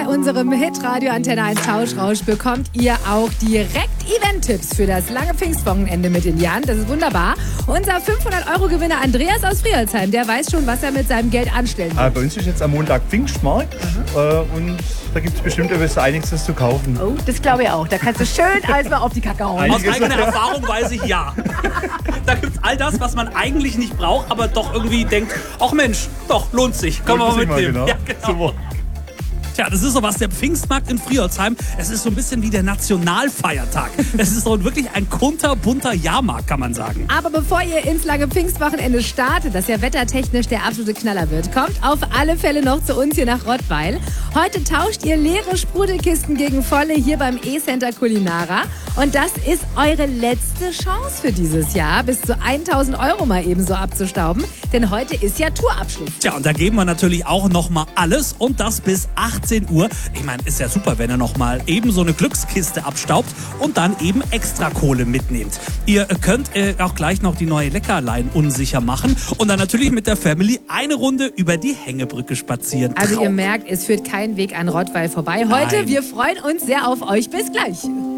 unserem Hitradio Antenne 1 Tauschrausch bekommt ihr auch direkt Event-Tipps für das lange Pfingstwochenende mit in die Hand. Das ist wunderbar. Unser 500-Euro-Gewinner Andreas aus Friedrichshain, der weiß schon, was er mit seinem Geld anstellen will. Bei uns ist jetzt am Montag Pfingstmarkt und da gibt es bestimmt einiges zu kaufen. Oh, das glaube ich auch. Da kannst du schön alles mal auf die Kacke hauen. Aus eigener Erfahrung weiß ich ja. Da gibt es all das, was man eigentlich nicht braucht, aber doch irgendwie denkt, ach Mensch, doch, lohnt sich. Können wir mal mitnehmen. Genau. Ja, genau. Super. Tja, das ist sowas, der Pfingstmarkt in Friedrichshain. Es ist so ein bisschen wie der Nationalfeiertag. Es ist so wirklich ein kunterbunter Jahrmarkt, kann man sagen. Aber bevor ihr ins lange Pfingstwochenende startet, das ja wettertechnisch der absolute Knaller wird, kommt auf alle Fälle noch zu uns hier nach Rottweil. Heute tauscht ihr leere Sprudelkisten gegen volle hier beim E-Center Culinara. Und das ist eure letzte Chance für dieses Jahr, bis zu 1.000 Euro mal eben so abzustauben. Denn heute ist ja Tourabschluss. Tja, und da geben wir natürlich auch noch mal alles und das bis 18 Uhr. Ich meine, ist ja super, wenn ihr noch mal eben so eine Glückskiste abstaubt und dann eben extra Kohle mitnehmt. Ihr könnt auch gleich noch die neue Leckerlein unsicher machen und dann natürlich mit der Family eine Runde über die Hängebrücke spazieren. Also ihr merkt, es führt kein Weg an Rottweil vorbei. Heute, Nein. wir freuen uns sehr auf euch. Bis gleich.